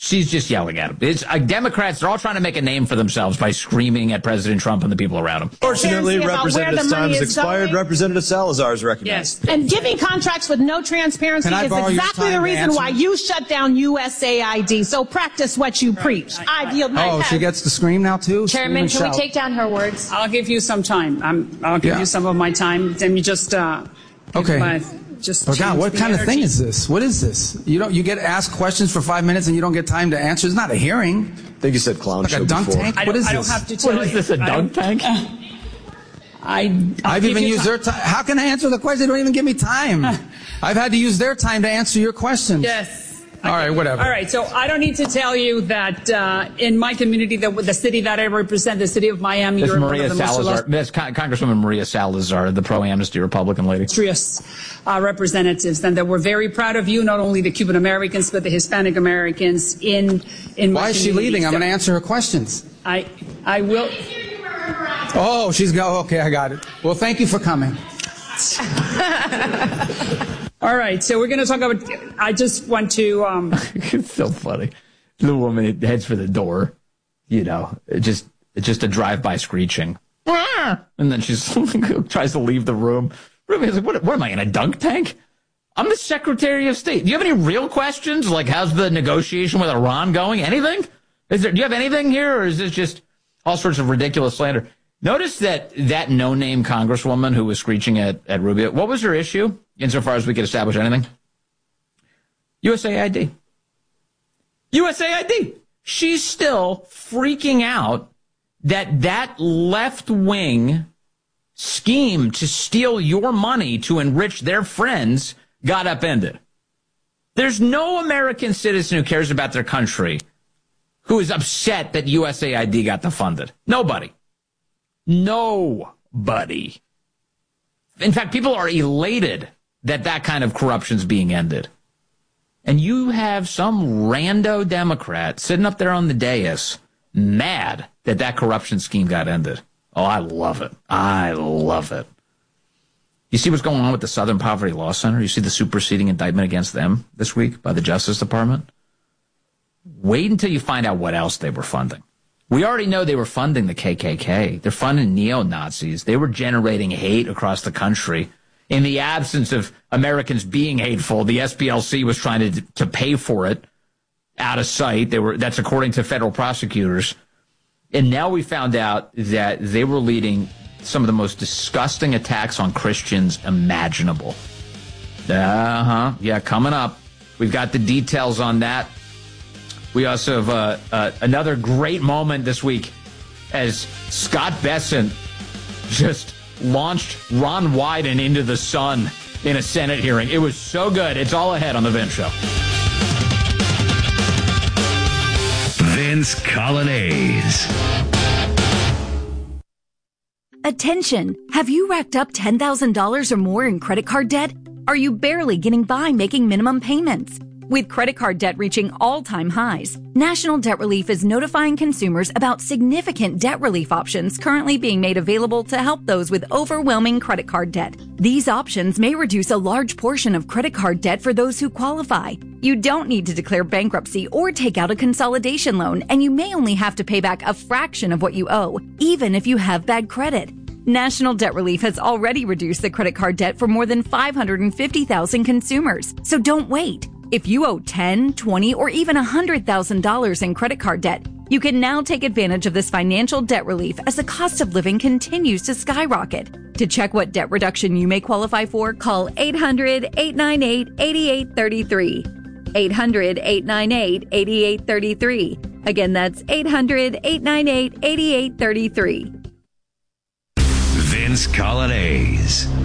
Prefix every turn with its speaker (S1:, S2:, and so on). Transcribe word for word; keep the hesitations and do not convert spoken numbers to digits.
S1: She's just yelling at him. It's, uh, Democrats, they're all trying to make a name for themselves by screaming at President Trump and the people around him.
S2: Fortunately, Representative Times expired.
S3: Going.
S2: Representative Salazar is recognized.
S4: Yes. And giving contracts with no transparency is exactly the reason why you shut down U S A I D. So practice what you preach. I yield my
S5: Oh,
S4: time.
S5: She gets to scream now, too?
S6: Chairman,
S5: Scream
S6: can we take down her words?
S4: I'll give you some time. I'm, I'll give
S5: Yeah.
S4: you some of my time. Let me just... Uh,
S5: Okay.
S4: my, just
S5: Oh, God, what kind
S4: energy.
S5: of thing is this? What is this? You don't. You get asked questions for five minutes and you don't get time to answer. It's not a hearing.
S2: I think you said clown
S5: Like
S2: show
S5: a dunk
S2: before.
S5: tank?
S4: I
S5: What
S4: don't,
S5: is
S4: I
S5: this?
S4: don't have to tell
S1: What is
S4: you.
S1: this, a
S4: I
S1: dunk
S4: don't-
S1: tank?
S4: I, I'll
S5: I've
S4: give
S5: even
S4: you
S5: used
S4: time.
S5: their time. How can I answer the question? They don't even give me time. I've had to use their time to answer your questions.
S4: Yes.
S5: All right, whatever.
S4: All right, so I don't need to tell you that uh, in my community, the, the city that I represent, the city of Miami,
S1: That's
S4: you're one
S1: Maria
S4: of the most
S1: Salazar. That's Con- Congresswoman Maria Salazar, the pro-amnesty Republican lady.
S4: illustrious uh, representatives, and that we're very proud of you, not only the Cuban Americans, but the Hispanic Americans in in my
S5: Why is she
S4: community.
S5: leaving? I'm
S4: So
S5: going to answer her questions.
S4: I, I will.
S5: Oh, she's go. Okay, I got it. Well, thank you for coming.
S4: All right, so we're going to talk about. I just want to. Um,
S1: It's so funny. The woman heads for the door, you know, just just a drive-by screeching. And then she tries to leave the room. Ruby's like, what, what am I, in a dunk tank? I'm the Secretary of State. Do you have any real questions? Like, how's the negotiation with Iran going? Anything? Is there? Do you have anything here, or is this just all sorts of ridiculous slander? Notice that that no-name congresswoman who was screeching at, at Rubio, what was her issue, insofar as we could establish anything? U S A I D. U S A I D. She's still freaking out that that left-wing scheme to steal your money to enrich their friends got upended. There's no American citizen who cares about their country who is upset that U S A I D got defunded. Nobody. Nobody. In fact, people are elated that that kind of corruption's being ended. And you have some rando Democrat sitting up there on the dais mad that that corruption scheme got ended. Oh, I love it. I love it. You see what's going on with the Southern Poverty Law Center? You see the superseding indictment against them this week by the Justice Department? Wait until you find out what else they were funding. We already know they were funding the K K K. They're funding neo-Nazis. They were generating hate across the country. In the absence of Americans being hateful, the S P L C was trying to to pay for it out of sight. They were that's according to federal prosecutors. And now we found out that they were leading some of the most disgusting attacks on Christians imaginable. Uh-huh. Yeah, coming up. We've got the details on that. We also have uh, uh, another great moment this week as Scott Bessent just launched Ron Wyden into the sun in a Senate hearing. It was so good. It's all ahead on The Vince Show.
S7: Vince Colonnese.
S8: Attention! Have you racked up ten thousand dollars or more in credit card debt? Are you barely getting by making minimum payments? With credit card debt reaching all-time highs, National Debt Relief is notifying consumers about significant debt relief options currently being made available to help those with overwhelming credit card debt. These options may reduce a large portion of credit card debt for those who qualify. You don't need to declare bankruptcy or take out a consolidation loan, and you may only have to pay back a fraction of what you owe, even if you have bad credit. National Debt Relief has already reduced the credit card debt for more than five hundred fifty thousand consumers, so don't wait. If you owe ten thousand dollars, twenty thousand dollars, or even one hundred thousand dollars in credit card debt, you can now take advantage of this financial debt relief as the cost of living continues to skyrocket. To check what debt reduction you may qualify for, call eight hundred, eight nine eight, eight eight three three. eight hundred, eight nine eight, eight eight three three. Again, that's eight hundred, eight nine eight, eight eight three three.
S7: Vince Colonnese.